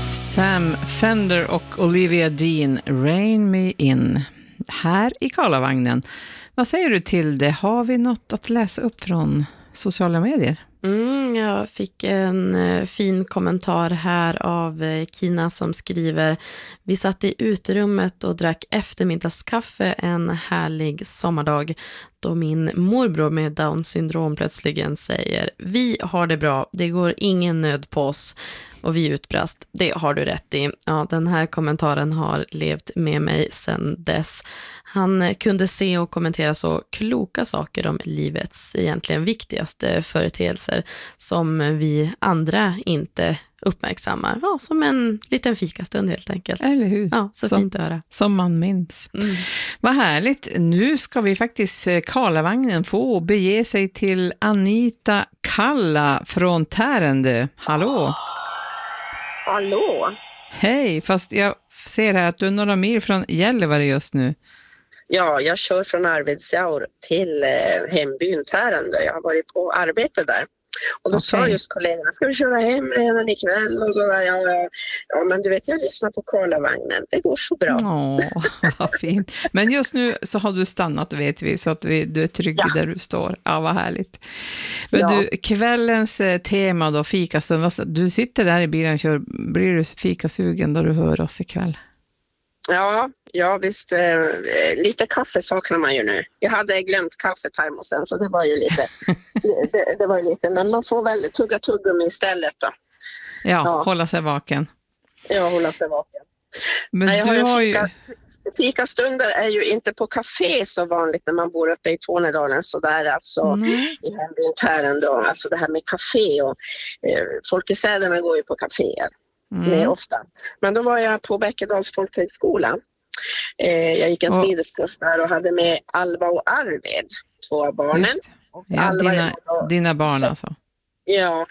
Sam Fender och Olivia Dean, Rain Me In, här i Karlavagnen. Vad säger du till det? Har vi något att läsa upp från sociala medier? Jag fick en fin kommentar här av Kina som skriver: vi satt i uterummet och drack eftermiddagskaffe en härlig sommardag då min morbror med Down syndrom plötsligen säger: vi har det bra, det går ingen nöd på oss. Och vi utbrast: det har du rätt i. Ja, den här kommentaren har levt med mig sedan dess. Han kunde se och kommentera så kloka saker om livets egentligen viktigaste företeelser som vi andra inte uppmärksammar. Ja, som en liten fikastund helt enkelt. Eller hur? Ja, så fint att höra. Som man minns. Vad härligt. Nu ska vi faktiskt, Karlavagnen, få bege sig till Anita Kalla från Tärendö. Hallå! Hallå! Hej, fast jag ser här att du är några mil från Gällivare just nu. Ja, jag kör från Arvidsjaur till hembyn Tärendö. Jag har varit på arbete där. Och då sa just kollegorna: ska vi köra hem redan ikväll? Och då var jag, ja men du vet, jag lyssnar på Karlavagnen. Det går så bra. Vad fint. Men just nu så har du stannat, vet vi, så att du är trygg där du står. Ja, vad härligt. Men du, kvällens tema då, fikastund. Du sitter där i bilen och kör. Blir du fikasugen då du hör oss ikväll? Ja visst. Lite kaffe saknar man ju nu. Jag hade glömt kaffetermosen, så det var ju lite, det var lite, men man får väl tugga tuggummi istället då. Ja, hålla sig vaken. Ja, hålla sig vaken. Men du har ju... Fikastunder är ju inte på café så vanligt när man bor uppe i Tornedalen, så där alltså i hembyn Tärendö, alltså det här med café och folk i städerna går ju på kaféer. Det är ofta. Men då var jag på Bäckedals folkhögskola. Jag gick en smideskurs där och hade med Alva och Arvid, två av barnen. Och dina barn alltså. Ja,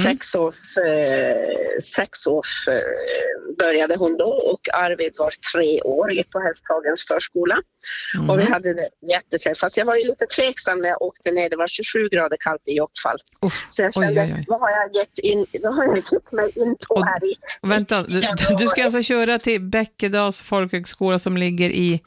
6 års började hon då, och Arvid var 3 år, gick på Hästhagens förskola. Och vi hade det jättetrevligt, fast jag var ju lite tveksam när jag åkte ner. Det var 27 grader kallt i Jokkfall. Så jag kände, vad har jag gett mig in på här i... Vänta, du ska alltså köra till Bäckedals folkhögskola som ligger i...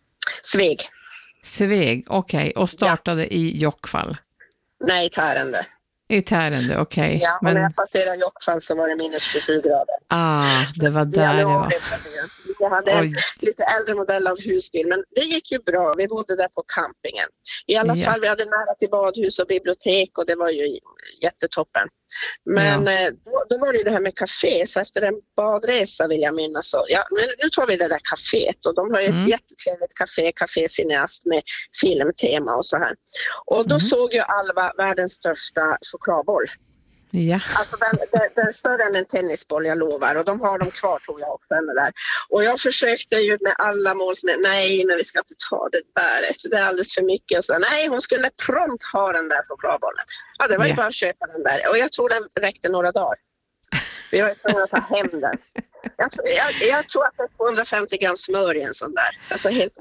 Sveg, okej. Och startade i Jokkfall? Nej, Tärendö. I Tärendö, okej. Ja, och när jag passerade Jokkfall så var det minus 27 grader. Det var där det var. Jag hade en lite äldre modell av husbil, men det gick ju bra. Vi bodde där på campingen. I alla fall, vi hade nära till badhus och bibliotek, och det var ju jättetoppen. Men då var det här med café, så efter en badresa vill jag minnas så. Ja, men nu tar vi det där caféet, och de har ju ett jättetrevligt café Cineast med filmtema och så här. Och då såg ju Alva världens största chokladboll. Ja. Alltså den är större än en tennisboll, jag lovar. Och de har dem kvar, tror jag också. Där. Och jag försökte ju med alla mål, nej, men vi ska inte ta det där. Det är alldeles för mycket. Och så, nej, hon skulle prompt ha den där chokladbollen. Ja, det var ju bara att köpa den där. Och jag tror den räckte några dagar. Vi var tvungna att ta hem den. Jag tror att det är 250 gram smör i en sån där. Alltså helt...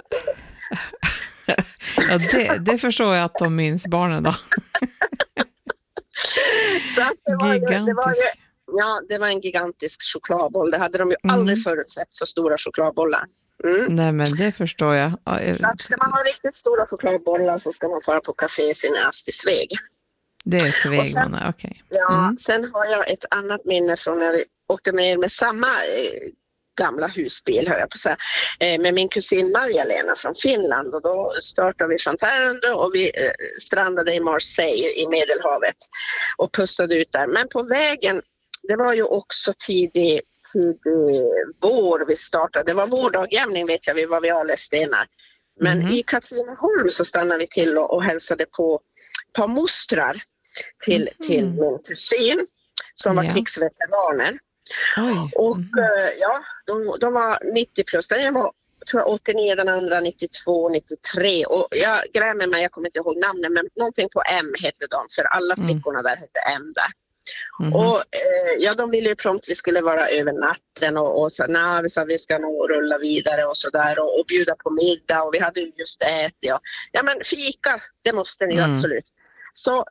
Ja, det förstår jag att de minns, barnen då. Så det var en gigantisk chokladboll. Det hade de ju aldrig förutsett, så stora chokladbollar. Nej, men det förstår jag. Så att ska man ha riktigt stora chokladbollar så ska man fara på café Cineast i Sveg. Det är Sveg, okej. Ja, sen har jag ett annat minne från när vi åkte med samma gamla husbil, hör jag på så här, med min kusin Marja-Lena från Finland, och då startade vi från Tärendö och vi strandade i Marseille i Medelhavet och pustade ut där. Men på vägen, det var ju också tidig vår vi startade. Det var vårdagjämning, vet jag, vi var vid Alestenar. Men i Katrineholm så stannade vi till och hälsade på ett par mostrar till min kusin som var krigsveteraner. Och de var 90 plus. Den var, tror jag, 89, den andra 92, 93. Och jag grämer mig, jag kommer inte ihåg namnen, men någonting på M hette de, för alla flickorna där hette M där. Och de ville ju prompt vi skulle vara över natten och så, vi sa vi ska nog rulla vidare och sådär och bjuda på middag, och vi hade ju just ätit. Ja men fika, det måste ni ju absolut. Så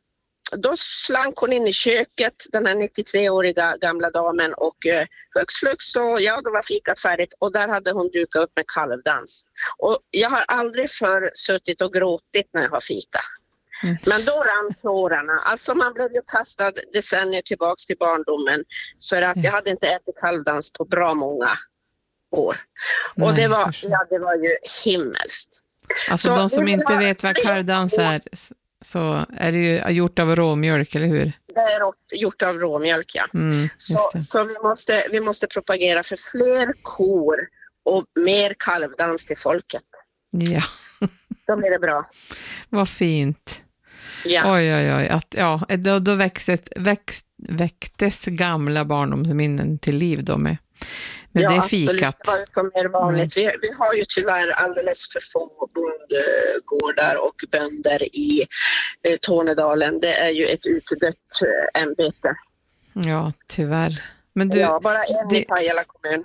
då slank hon in i köket, den här 93-åriga gamla damen, och högst flux så då var fikat färdigt och där hade hon dukat upp med kalvdans. Och jag har aldrig förr suttit och gråtit när jag har fikat. Men då rann tårarna. Alltså man blev ju kastad decennier tillbaks till barndomen för att jag hade inte ätit kalvdans på bra många år. Och det var ju himmelskt. Alltså så de som inte vet vad kalvdans är, så är det ju gjort av råmjölk, eller hur? Det är gjort av råmjölk, ja. Så vi måste propagera för fler kor och mer kalvdans till folket. Ja. Då blir det bra. Vad fint. Ja. Oj. Då väcktes gamla barndomsminnen till liv då med det fikat. Ja, absolut. Det var mer vanligt. Vi har ju tyvärr alldeles för få bondgårdar och bönder i Tornedalen. Det är ju ett utdött ämbete. Ja, tyvärr. Men bara en i Pajala kommun.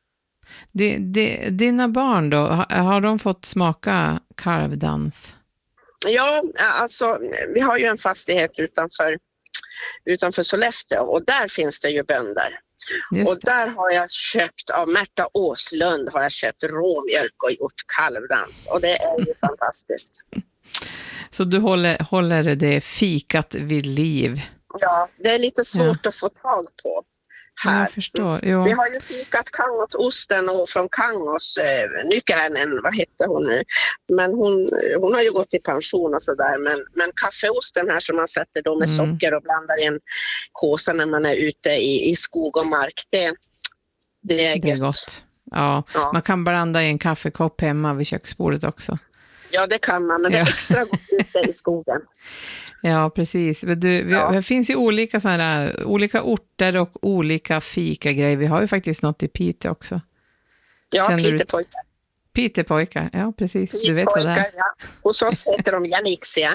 Dina barn då, har de fått smaka kalvdans? Ja, alltså vi har ju en fastighet utanför Sollefteå och där finns det ju bönder. Och där har jag köpt av Märta Åslund råmjölk och gjort kalvdans och det är ju fantastiskt. Så du håller det fikat vid liv? Ja, det är lite svårt att få tag på här. Jag förstår. Ja. Vi har ju fikat Kangotosten och från Kangos nyckeln, vad hette hon nu? Men hon har ju gått i pension och sådär. Men kaffeosten här som man sätter då med socker och blandar i en kåsa när man är ute i skog och mark, det är gott. Ja, man kan blanda i en kaffekopp hemma vid köksbordet också. Ja, det kan man, men det är extra gott ute i skogen. Ja, precis. Det finns ju olika orter och olika fika-grejer. Vi har ju faktiskt något i Piteå också. Ja, Pitepojkar. Pitepojkar, ja precis. Du vet vad det är. Ja. Hos oss heter de Janixia.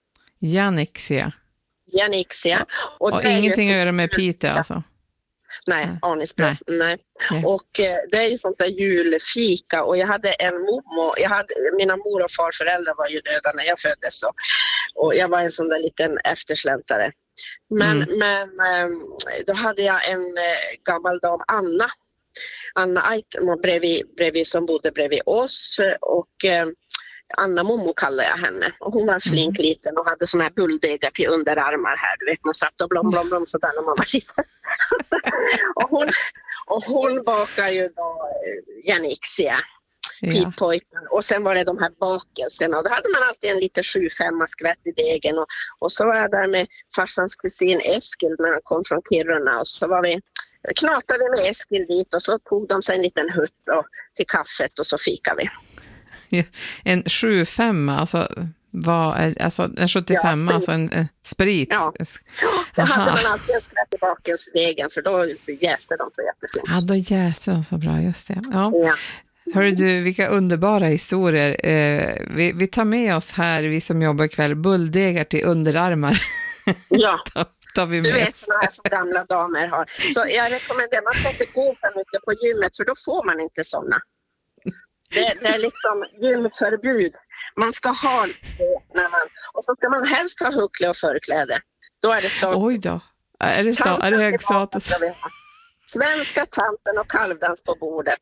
Janixia. Och ingenting att göra med Piteå alltså? Nej, anisbröd. Nej. Och det är ju sånt där julfika och jag hade en mormor, mina mor- och farföräldrar var ju döda när jag föddes och jag var en sån där liten eftersläntare. Men då hade jag en gammal dam, Anna Aitmo bredvid som bodde bredvid oss och Anna Momo kallar jag henne och hon var flink liten och hade såna här bulldegar till underarmar här, du vet, man satt och blom sådär när man var liten. och hon bakar ju då Janixia, Pitpojken, och sen var det de här bakelserna och då hade man alltid en liten 7-5 skvätt i degen och så var jag där med farsans kusin Eskil när han kom från Kiruna och så knatade vi med Eskil dit och så tog de sig en liten hutt till kaffet och så fikade vi. En 7-5, alltså en 75, alltså en sprit. Ja, det hade man alltid en skvätt i bakelsdegen för då jäste de så jättefint. Ja, då jäste de så bra, just det. Ja. Hörru du, vilka underbara historier. Vi tar med oss här, vi som jobbar ikväll, bulldegar till underarmar. Ja. Du vet sådana här som gamla damer har. Så jag rekommenderar, man ska inte gå för mycket på gymmet för då får man inte sådana. Det är liksom gymförbud. Man ska ha det och så ska man helst ha huckle och förkläde. Då är det status. Oj då. Är det hög status? Svenska tanten och kalvdans på bordet.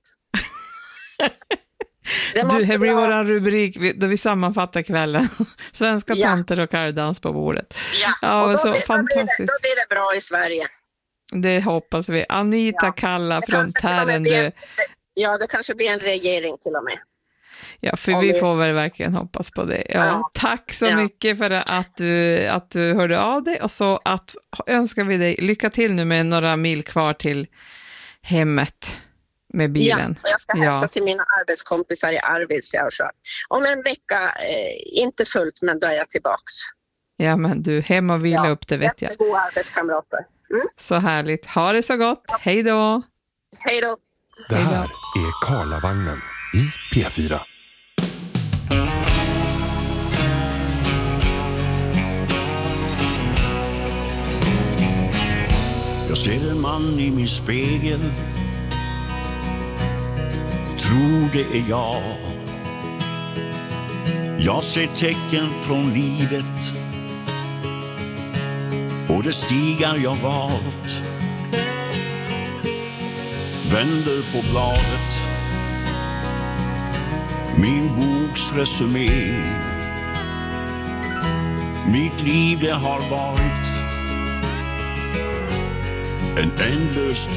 Här blir våran rubrik då vi sammanfattar kvällen. Svenska tanter och kalvdans på bordet. Ja, och så fantastiskt. Då blir det bra i Sverige. Det hoppas vi. Anita Kalla från Tärendö. Ja, det kanske blir en regering till och med. Ja, för vi får väl verkligen hoppas på det. Ja, tack så mycket för att du hörde av dig. Och så önskar vi dig lycka till nu med några mil kvar till hemmet med bilen. Ja, och jag ska hälsa till mina arbetskompisar i Arvidsjaur. Om en vecka, inte fullt, men då är jag tillbaks. Ja, men du, hem och vila upp det vet jag. Jättegoda arbetskamrater. Så härligt. Ha det så gott. Hej då. Hej då. Det här är Karlavagnen i P4. Jag ser en man i min spegel. Tror det är jag. Jag ser tecken från livet. och de stigar jag valt. Vänder på bladet, min boks resumé. Mitt liv det har varit en ändlös